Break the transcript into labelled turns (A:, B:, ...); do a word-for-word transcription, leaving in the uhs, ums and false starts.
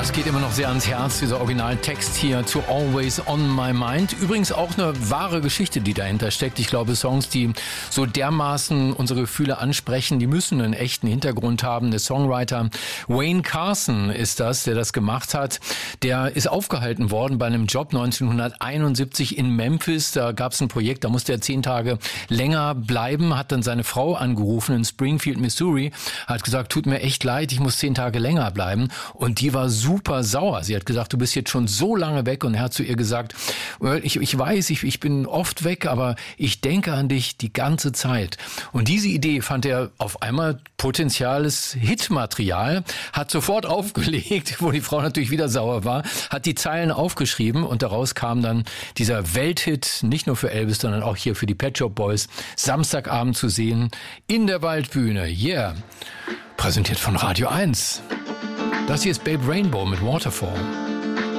A: Das geht immer noch sehr ans Herz, dieser Originaltext hier zu Always on My Mind. Übrigens auch eine wahre Geschichte, die dahinter steckt. Ich glaube, Songs, die so dermaßen unsere Gefühle ansprechen, die müssen einen echten Hintergrund haben. Der Songwriter Wayne Carson ist das, der das gemacht hat. Der ist aufgehalten worden bei einem Job neunzehnhunderteinundsiebzig in Memphis. Da gab es ein Projekt, da musste er zehn Tage länger bleiben, hat dann seine Frau angerufen in Springfield, Missouri, hat gesagt, tut mir echt leid, ich muss zehn Tage länger bleiben. Und die war super sauer. Sie hat gesagt, du bist jetzt schon so lange weg, und er hat zu ihr gesagt, ich, ich weiß, ich, ich bin oft weg, aber ich denke an dich die ganze Zeit. Und diese Idee fand er auf einmal potenzielles Hitmaterial, hat sofort aufgelegt, wo die Frau natürlich wieder sauer war, hat die Zeilen aufgeschrieben, und daraus kam dann dieser Welthit, nicht nur für Elvis, sondern auch hier für die Pet Shop Boys, Samstagabend zu sehen in der Waldbühne. Yeah, präsentiert von Radio eins. Das hier ist Babe Rainbow mit Waterfall.